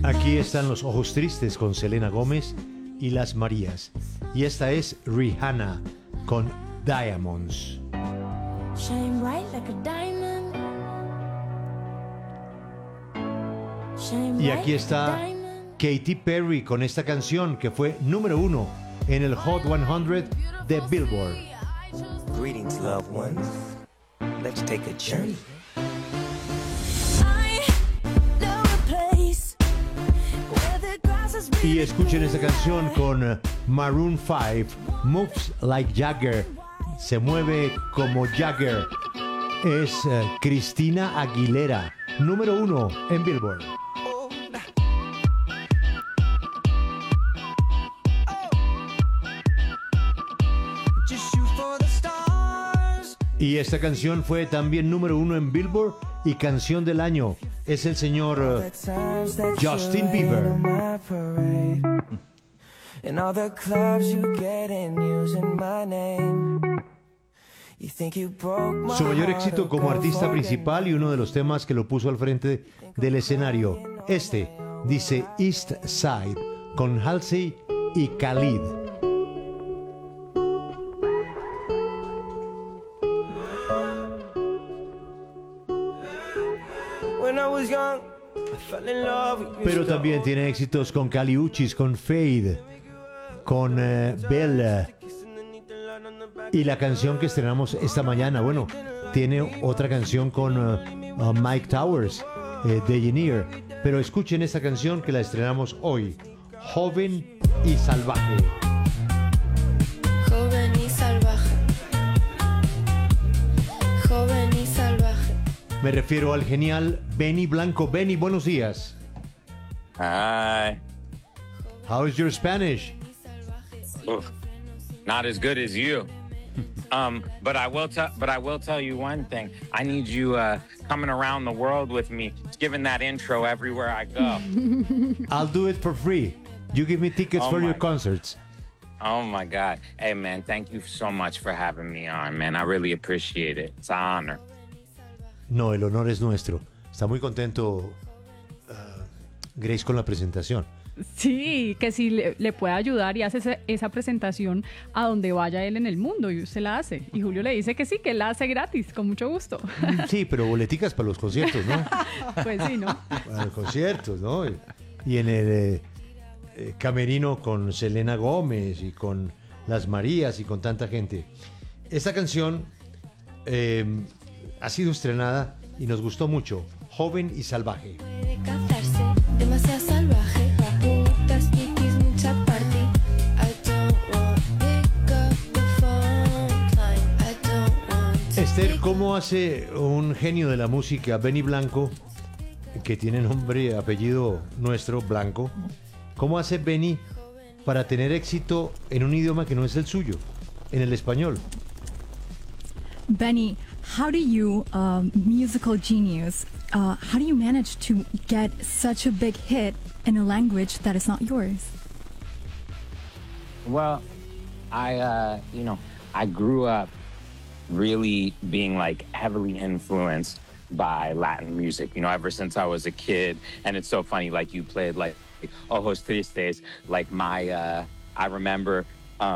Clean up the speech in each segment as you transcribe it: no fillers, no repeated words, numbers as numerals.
Aquí están los Ojos Tristes con Selena Gómez y Las Marías. Y esta es Rihanna con Diamonds. Shine bright like a diamond. Shine Y bright aquí like a está diamond. Katy Perry con esta canción que fue número 1 en el Hot 100 de Billboard. Greetings, loved ones. Let's take a journey. I know a place where the grass is Y escuchen esta canción con Maroon 5, Moves Like Jagger, se mueve como Jagger. Es Cristina Aguilera, número 1 en Billboard. Just shoot for the stars. Y esta canción fue también número 1 en Billboard y canción del año. Es el señor Justin Bieber. And all the clubs you get in using my name. You think you broke my Su mayor heart, éxito como go artista forget. principal y uno de los temas que lo puso al frente del escenario. Este dice East Side con Halsey y Khalid. When I was young, I fell in love with Pero music. también tiene éxitos con Kali Uchis, con Fade, con Bella. Y la canción que estrenamos esta mañana, bueno, tiene otra canción con Mike Towers, Degeneer. Pero escuchen esta canción que la estrenamos hoy, Joven y Salvaje. Joven y salvaje. Joven y salvaje. Me refiero al genial Benny Blanco. Benny, buenos días. Hi. How is your Spanish? Oof. Not as good as you. But I will tell you one thing. I need you coming around the world with me, giving that intro everywhere I go. I'll do it for free. You give me tickets Oh for your my- concerts. Oh my God. Hey man, thank you so much for having me on, man. I really appreciate it. It's an honor. No, el honor es nuestro. Está muy contento Grace con la presentación. Sí, que si le puede ayudar y hace esa presentación a donde vaya él en el mundo y usted la hace. Y Julio le dice que sí, que él la hace gratis, con mucho gusto. Sí, pero boleticas para los conciertos, ¿no? Pues sí, ¿no? Para los conciertos, ¿no? Y en el camerino con Selena Gómez y con Las Marías y con tanta gente. Esta canción ha sido estrenada y nos gustó mucho. Joven y Salvaje. Puede casarse, demasiado salvaje. Putas, pipis, mucha party. I don't want pick up the phone line. I don't want to Esther, pick- ¿cómo hace un genio de la música, Benny Blanco, que tiene nombre, apellido nuestro, Blanco? ¿Cómo hace Benny para tener éxito en un idioma que no es el suyo, en el español? Benny, how do you, musical genius, how do you manage to get such a big hit in a language that is not yours? Well, I grew up really being like heavily influenced by Latin music, ever since I was a kid. And it's so funny, like you played like Ojos Tristes, like I remember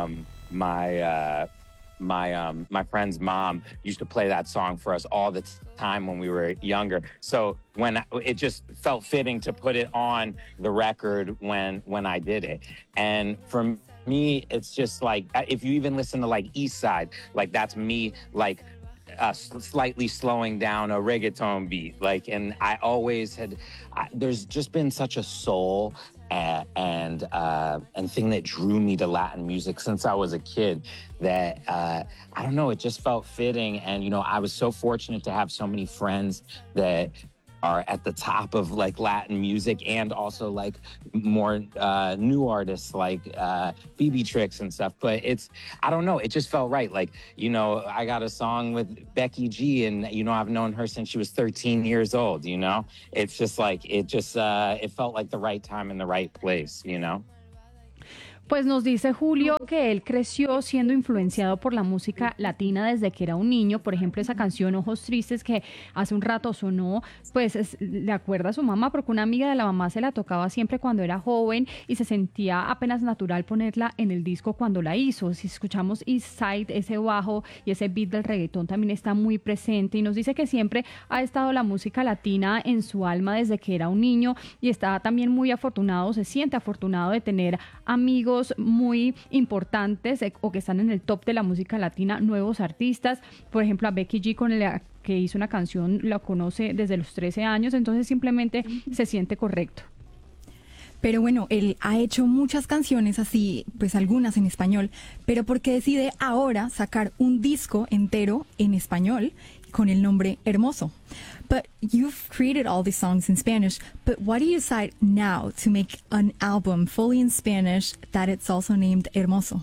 my friend's mom used to play that song for us all the time when we were younger. So when it just felt fitting to put it on the record when I did it. And for me, it's just like, if you even listen to like East Side, like that's me like slightly slowing down a reggaeton beat. Like, and I always there's just been such a soul and thing that drew me to Latin music since I was a kid that I don't know, it just felt fitting. And I was so fortunate to have so many friends that are at the top of like Latin music and also like more new artists like BB Tricks and stuff. But I don't know, it just felt right. Like, I got a song with Becky G and, I've known her since she was 13 years old, It's just like, it felt like the right time and the right place, Pues nos dice Julio que él creció siendo influenciado por la música latina desde que era un niño. Por ejemplo, esa canción Ojos Tristes que hace un rato sonó, pues le acuerda a su mamá porque una amiga de la mamá se la tocaba siempre cuando era joven y se sentía apenas natural ponerla en el disco cuando la hizo. Si escuchamos East Side, ese bajo y ese beat del reggaetón también está muy presente y nos dice que siempre ha estado la música latina en su alma desde que era un niño y está también muy afortunado, se siente afortunado de tener amigos muy importantes o que están en el top de la música latina, nuevos artistas, por ejemplo a Becky G con la que hizo una canción, la conoce desde los 13 años, entonces simplemente se siente correcto. Pero bueno, él ha hecho muchas canciones así, pues algunas en español, pero ¿por qué decide ahora sacar un disco entero en español con el nombre Hermoso? But you've created all these songs in Spanish, but why do you decide now to make an album fully in Spanish that it's also named Hermoso?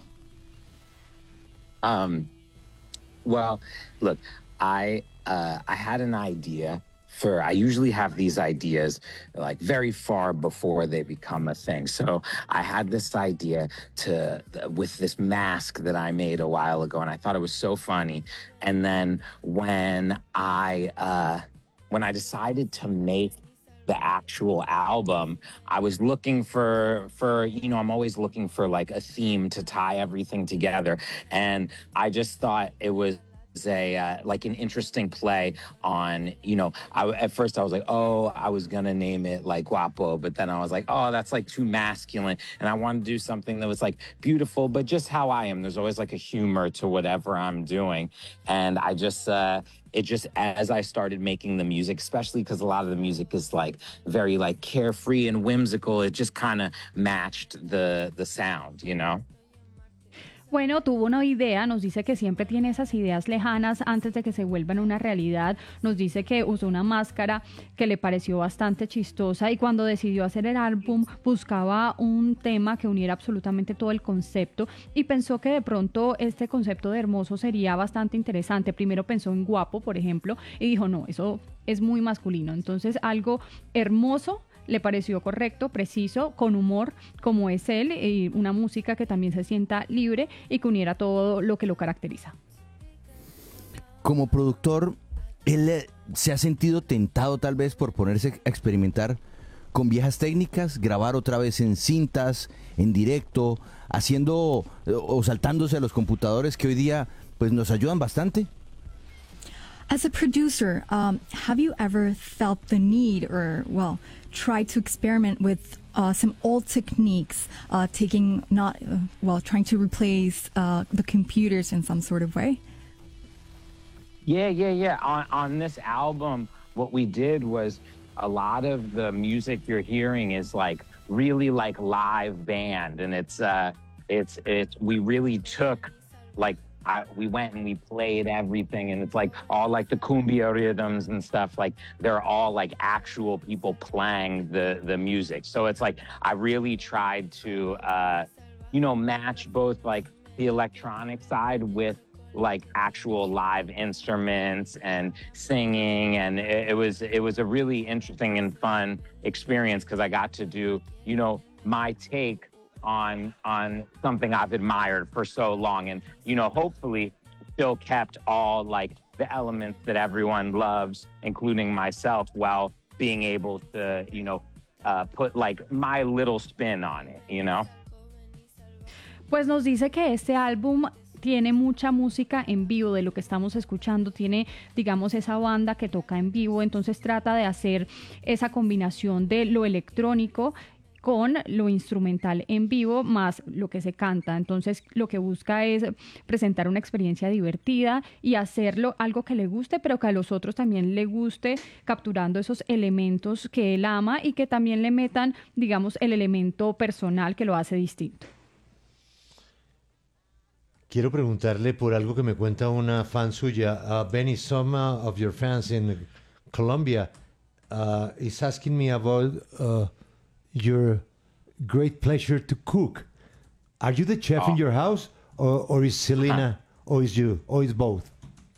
Well, look, I had an idea I usually have these ideas like very far before they become a thing. So I had this idea with this mask that I made a while ago, and I thought it was so funny. And then when I decided to make the actual album, I was looking for I'm always looking for like a theme to tie everything together, and I just thought it was like an interesting play on, at first I was like, oh, I was gonna name it like Guapo, but then I was like, oh, that's like too masculine, and I wanted to do something that was like beautiful, but just how I am. There's always like a humor to whatever I'm doing, and I just it just, as I started making the music, especially because a lot of the music is like very like carefree and whimsical, it just kind of matched the sound, Bueno, tuvo una idea, nos dice que siempre tiene esas ideas lejanas antes de que se vuelvan una realidad. Nos dice que usó una máscara que le pareció bastante chistosa y cuando decidió hacer el álbum buscaba un tema que uniera absolutamente todo el concepto y pensó que de pronto este concepto de hermoso sería bastante interesante. Primero pensó en guapo, por ejemplo, y dijo, no, eso es muy masculino. Entonces algo hermoso le pareció correcto, preciso, con humor, como es él, y una música que también se sienta libre y que uniera todo lo que lo caracteriza. Como productor, ¿él se ha sentido tentado tal vez por ponerse a experimentar con viejas técnicas, grabar otra vez en cintas, en directo, haciendo o saltándose a los computadores que hoy día pues nos ayudan bastante? As a producer, have you ever felt the need or, well, tried to experiment with some old techniques, trying to replace the computers in some sort of way? Yeah. On this album, what we did was a lot of the music you're hearing is like really like live band, and we really took like. We went and we played everything, and it's like all like the cumbia rhythms and stuff, like they're all like actual people playing the music. So it's like I really tried to match both like the electronic side with like actual live instruments and singing, and it was a really interesting and fun experience because I got to do my take on something I've admired for so long, and hopefully still kept all like the elements that everyone loves, including myself, while being able to put like my little spin on it, Pues nos dice que este álbum tiene mucha música en vivo de lo que estamos escuchando, tiene, digamos, esa banda que toca en vivo, entonces trata de hacer esa combinación de lo electrónico con lo instrumental en vivo más lo que se canta. Entonces lo que busca es presentar una experiencia divertida y hacerlo algo que le guste, pero que a los otros también le guste, capturando esos elementos que él ama y que también le metan, digamos, el elemento personal que lo hace distinto. Quiero preguntarle por algo que me cuenta una fan suya. Benny, some of your fans in Colombia is asking me about your great pleasure to cook. Are you the chef in your house, or is Selena, or is you, or is both?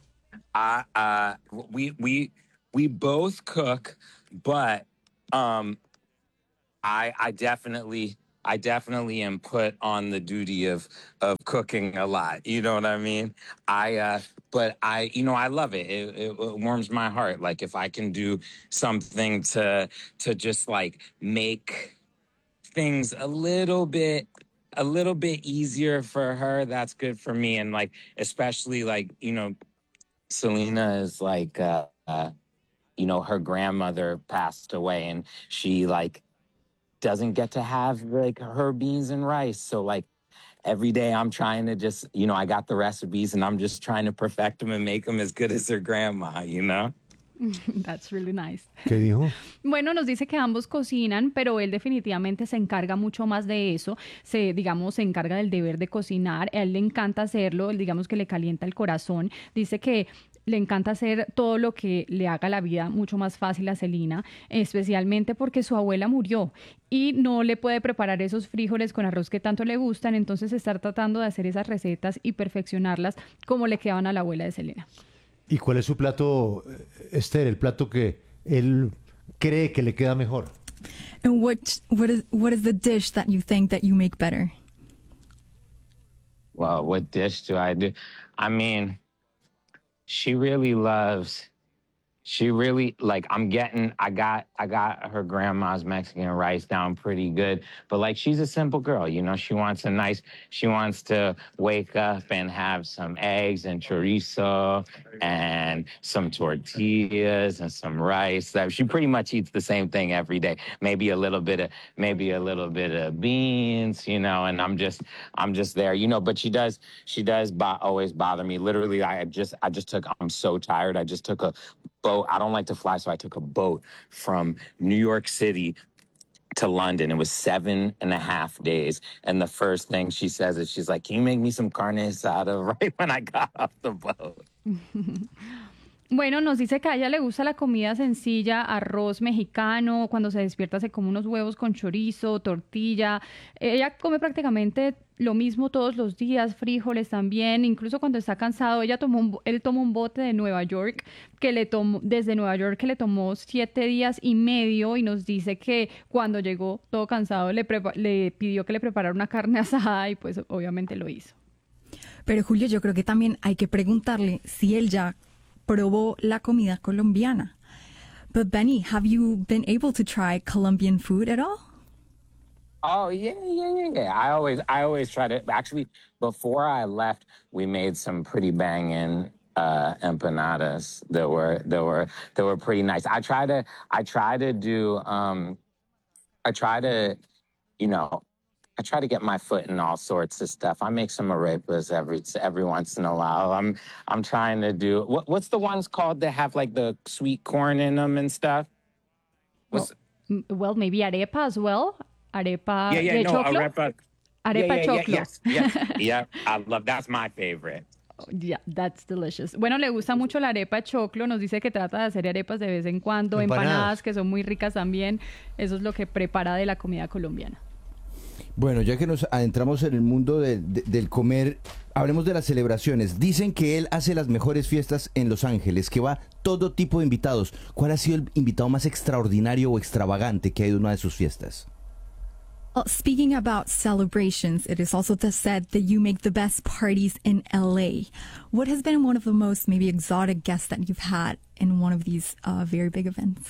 We both cook, but I definitely I definitely am put on the duty of cooking a lot. You know what I mean? But I love it. It warms my heart. Like if I can do something to just like make things a little bit easier for her, that's good for me. And like especially like Selena is like her grandmother passed away, and she like doesn't get to have like her beans and rice. So like every day I'm trying to just, I got the recipes and I'm just trying to perfect them and make them as good as her grandma. That's really nice. ¿Qué dijo? Bueno, nos dice que ambos cocinan, pero él definitivamente se encarga mucho más de eso. Se encarga del deber de cocinar. A él le encanta hacerlo, él, digamos que le calienta el corazón. Dice que le encanta hacer todo lo que le haga la vida mucho más fácil a Selena, especialmente porque su abuela murió y no le puede preparar esos frijoles con arroz que tanto le gustan, entonces estar tratando de hacer esas recetas y perfeccionarlas como le quedaban a la abuela de Selena. ¿Y cuál es su plato, Esther, el plato que él cree que le queda mejor? And what is the dish that you think that you make better? Well, what dish do I do? I mean, she really loves. She really like I got her grandma's Mexican rice down pretty good, but like she's a simple girl, she wants to wake up and have some eggs and chorizo and some tortillas and some rice. That she pretty much eats the same thing every day. Maybe a little bit of beans, and I'm just there, but she does always bother me. Literally, I'm so tired. I just took a boat. I don't like to fly, so I took a boat from New York City to London. It was 7.5 days. And the first thing she says is she's like, "Can you make me some carne asada?" Right when I got off the boat. Bueno, nos dice que a ella le gusta la comida sencilla, arroz mexicano, cuando se despierta se come unos huevos con chorizo, tortilla. Ella come prácticamente lo mismo todos los días, frijoles también, incluso cuando está cansado. Él tomó un bote de Nueva York desde Nueva York que le tomó 7 días y medio, y nos dice que cuando llegó todo cansado le pidió que le preparara una carne asada y pues obviamente lo hizo. Pero Julio, yo creo que también hay que preguntarle si él ya probó la comida colombiana. But Benny, have you been able to try Colombian food at all? Oh yeah. I always try to. Actually, before I left, we made some pretty banging empanadas that were pretty nice. I try to get my foot in all sorts of stuff. I make some arepas every once in a while. I'm trying to do what's the ones called that have like the sweet corn in them and stuff? Well, maybe arepa as well. Arepa de choclo. Arepa choclo. Yes. Yeah, I love. That's my favorite. Yeah, that's delicious. Bueno, le gusta mucho la arepa choclo. Nos dice que trata de hacer arepas de vez en cuando, empanadas que son muy ricas también. Eso es lo que prepara de la comida colombiana. Bueno, ya que nos adentramos en el mundo del comer, hablemos de las celebraciones. Dicen que él hace las mejores fiestas en Los Ángeles, que va todo tipo de invitados. ¿Cuál ha sido el invitado más extraordinario o extravagante que ha ido a una de sus fiestas? Well, speaking about celebrations, it is also said that you make the best parties in LA. What has been one of the most maybe exotic guests that you've had in one of these very big events?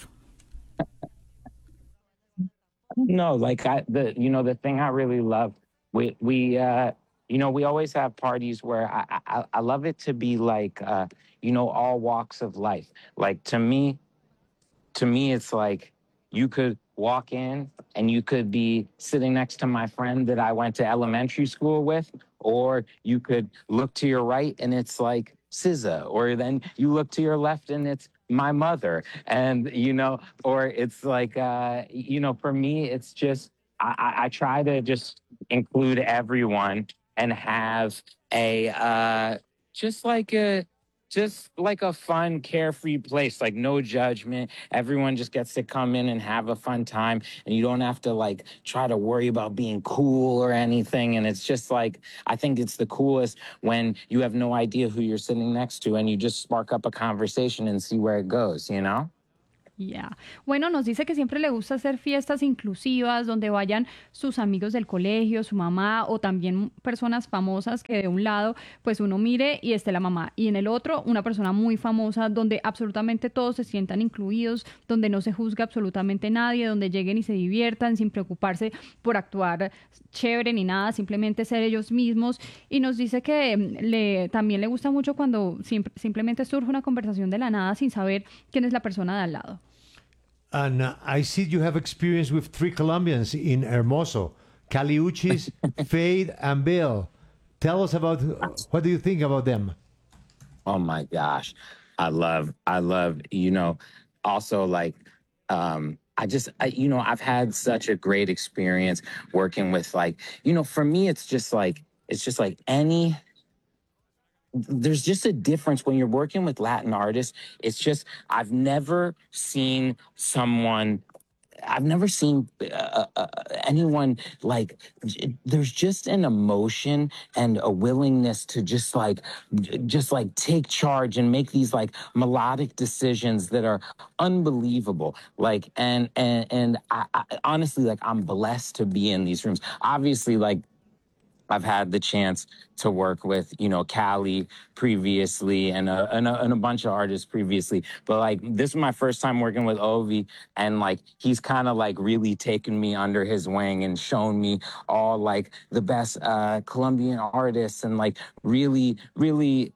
No, like the thing I really love, we always have parties where I love it to be like, all walks of life. Like to me, it's like you could walk in and you could be sitting next to my friend that I went to elementary school with, or you could look to your right and it's like SZA, or then you look to your left and it's my mother. And, or it's like, for me, it's just, I try to just include everyone and have just like a fun, carefree place, like no judgment. Everyone just gets to come in and have a fun time, and you don't have to like try to worry about being cool or anything. And it's just like, I think it's the coolest when you have no idea who you're sitting next to and you just spark up a conversation and see where it goes, Ya. Bueno, nos dice que siempre le gusta hacer fiestas inclusivas donde vayan sus amigos del colegio, su mamá o también personas famosas que de un lado pues uno mire y esté la mamá y en el otro una persona muy famosa donde absolutamente todos se sientan incluidos, donde no se juzgue absolutamente nadie, donde lleguen y se diviertan sin preocuparse por actuar chévere ni nada, simplemente ser ellos mismos y nos dice que también le gusta mucho cuando simplemente surge una conversación de la nada sin saber quién es la persona de al lado. And I see you have experience with three Colombians in Hermoso, Cali Uchis, Fade, and Bill. Tell us about what do you think about them? Oh my gosh. Also like, I've had such a great experience working with like, for me, it's just like there's just a difference when you're working with Latin artists. It's just, I've never seen anyone like, there's just an emotion and a willingness to just like take charge and make these like melodic decisions that are unbelievable. Like, and I honestly, like, I'm blessed to be in these rooms. Obviously, like, I've had the chance to work with, Cali previously and a bunch of artists previously. But like, this is my first time working with Ovi, and like, he's kind of like really taken me under his wing and shown me all like the best Colombian artists and like really, really,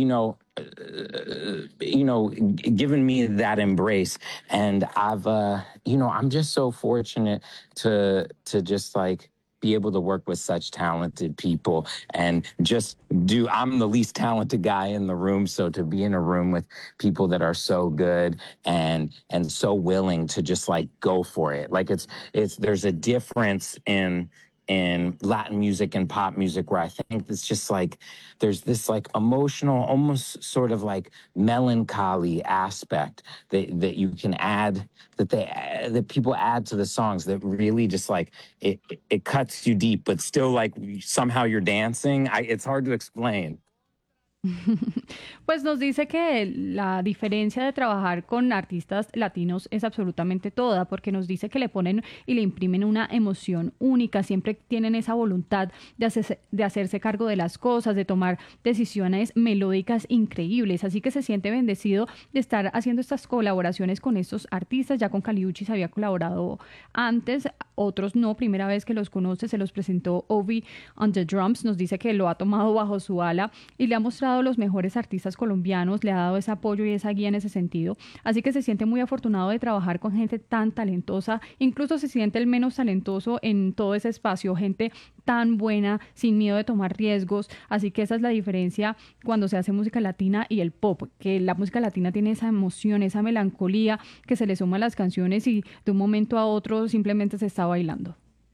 given me that embrace. And I'm just so fortunate to just like be able to work with such talented people and I'm the least talented guy in the room. So to be in a room with people that are so good and so willing to just like go for it. Like there's a difference in Latin music and pop music where I think it's just like there's this like emotional, almost sort of like melancholy aspect that you can add that people add to the songs that really just like it cuts you deep, but still like somehow you're dancing. It's hard to explain. Pues nos dice que la diferencia de trabajar con artistas latinos es absolutamente toda, porque nos dice que le ponen y le imprimen una emoción única, siempre tienen esa voluntad de hacerse cargo de las cosas, de tomar decisiones melódicas increíbles, así que se siente bendecido de estar haciendo estas colaboraciones con estos artistas. Ya con Kali Uchis había colaborado antes, otros no, primera vez que los conoce, se los presentó Ovi on the Drums, nos dice que lo ha tomado bajo su ala y le ha mostrado los mejores artistas colombianos, le ha dado ese apoyo y esa guía en ese sentido, así que se siente muy afortunado de trabajar con gente tan talentosa, incluso se siente el menos talentoso en todo ese espacio, gente tan buena, sin miedo de tomar riesgos, así que esa es la diferencia cuando se hace música latina y el pop, que la música latina tiene esa emoción, esa melancolía que se le suma a las canciones y de un momento a otro simplemente se está bailando.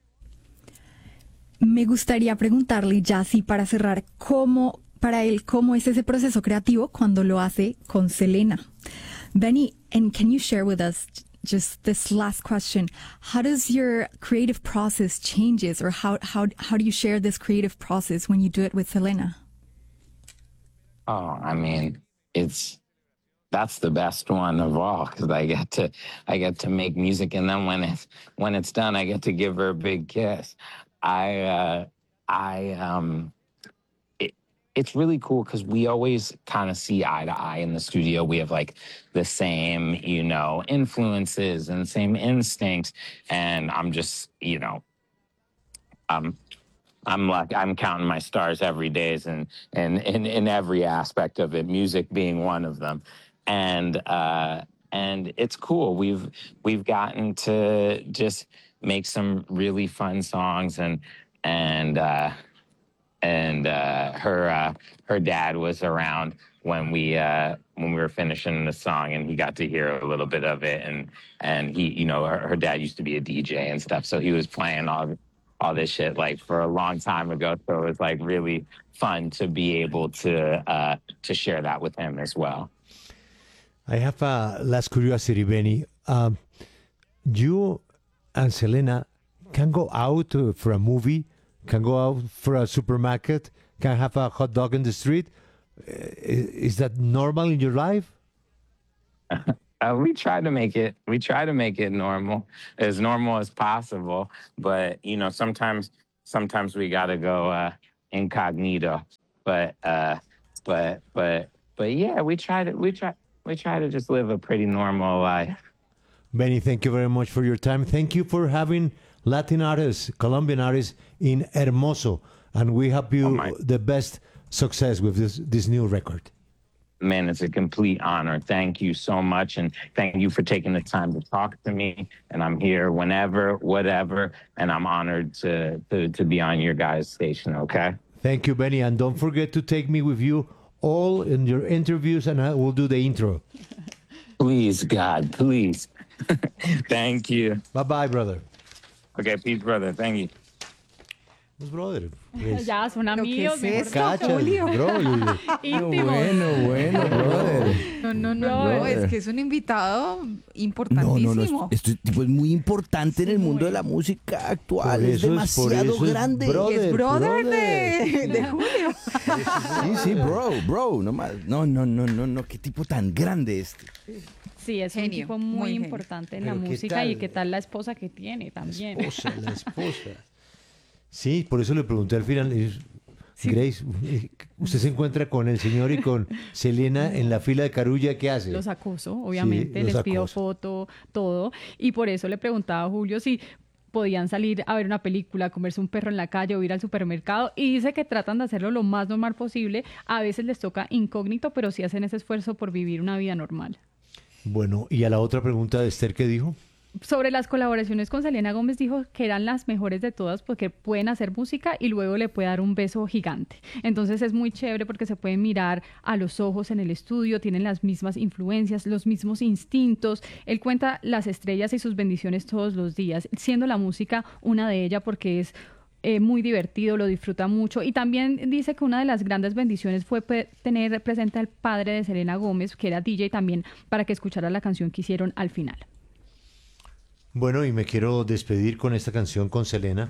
Me gustaría preguntarle ya así para cerrar, para él, ¿cómo es ese proceso creativo cuando lo hace con Selena? Benny, and can you share with us just this last question? How does your creative process changes, or how do you share this creative process when you do it with Selena? Oh, I mean, that's the best one of all because I get to make music, and then when it's done, I get to give her a big kiss. It's really cool because we always kind of see eye to eye in the studio. We have like the same, influences and same instincts. And I'm just, I'm counting my stars every day and in every aspect of it, music being one of them. And it's cool. We've gotten to just make some really fun songs and her dad was around when we were finishing the song, and he got to hear a little bit of it, and he, her dad used to be a DJ and stuff, so he was playing all this shit like for a long time ago, so it was like really fun to be able to share that with him as well. I have a last curiosity, Benny. You and Selena can go out for a movie, can go out for a supermarket, can have a hot dog in the street. Is that normal in your life? We try to make it. We try to make it normal as possible. But you know, sometimes we gotta go incognito. But yeah, we try to just live a pretty normal life. Benny, thank you very much for your time. Thank you for having Latin artists, Colombian artists in Hermoso. And we hope you the best success with this new record. Man, it's a complete honor. Thank you so much. And thank you for taking the time to talk to me. And I'm here whenever, whatever. And I'm honored to be on your guys' station, okay? Thank you, Benny. And don't forget to take me with you all in your interviews, and I will do the intro. Please, God, please. Thank you. Bye-bye, brother. Okay, peace, brother. Thank you. Pues, brother. Pues, Ya son ¿Pero qué amigos, es mejor esto, cachas, Julio? bro. íntimos. Bueno, brother. No, Brother. es que es un invitado No, importantísimo. este tipo es muy importante en el mundo de la música actual. Por Es eso por demasiado eso es grande. Y es brother brother. de Julio. Sí, bro, no más. No, qué tipo tan grande este. Sí, es un Genio, tipo muy muy genio. importante en la Pero ¿qué música tal? y qué tal la esposa que tiene también. La esposa. Sí, por eso le pregunté al final. Grace, usted se encuentra con el señor y con Selena en la fila de Carulla, ¿qué hace? Los acoso, obviamente, los les pido acosa. foto, todo. Y por eso le preguntaba a Julio si podían salir a ver una película, comerse un perro en la calle o ir al supermercado. Y dice que tratan de hacerlo lo más normal posible. A veces les toca incógnito, pero sí hacen ese esfuerzo por vivir una vida normal. Bueno, y a la otra pregunta de Esther, ¿qué dijo? Sobre las colaboraciones con Selena Gómez dijo que eran las mejores de todas porque pueden hacer música y luego le puede dar un beso gigante. Entonces es muy chévere porque se pueden mirar a los ojos en el estudio, tienen las mismas influencias, los mismos instintos. Él cuenta las estrellas y sus bendiciones todos los días, siendo la música una de ellas porque es muy divertido, lo disfruta mucho y también dice que una de las grandes bendiciones fue tener presente al padre de Selena Gómez, que era DJ también, para que escuchara la canción que hicieron al final. Bueno, y me quiero despedir con esta canción con Selena.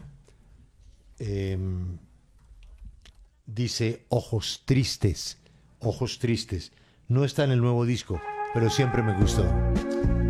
Dice Ojos Tristes. Ojos Tristes. No está en el nuevo disco, pero siempre me gustó.